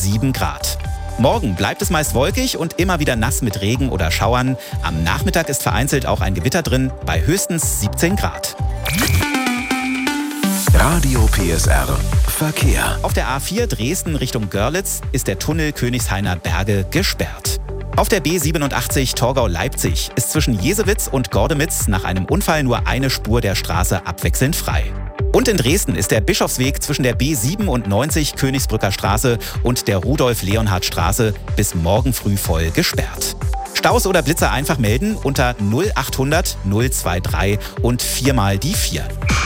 7 Grad. Morgen bleibt es meist wolkig und immer wieder nass mit Regen oder Schauern. Am Nachmittag ist vereinzelt auch ein Gewitter drin, bei höchstens 17 Grad. Radio PSR Verkehr. Auf der A4 Dresden Richtung Görlitz ist der Tunnel Königshainer Berge gesperrt. Auf der B87 Torgau-Leipzig ist zwischen Jesewitz und Gordemitz nach einem Unfall nur eine Spur der Straße abwechselnd frei. Und in Dresden ist der Bischofsweg zwischen der B97 Königsbrücker Straße und der Rudolf-Leonhard-Straße bis morgen früh voll gesperrt. Staus oder Blitzer einfach melden unter 0800 023 und 4 mal die 4.